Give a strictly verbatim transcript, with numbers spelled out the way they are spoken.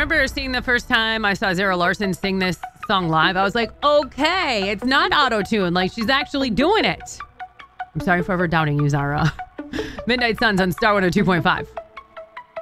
remember seeing the first time I saw Zara Larson sing this song live. I was like, okay, it's not auto-tune. Like, she's actually doing it. I'm sorry for ever doubting you, Zara. Midnight Suns on Star one oh two point five.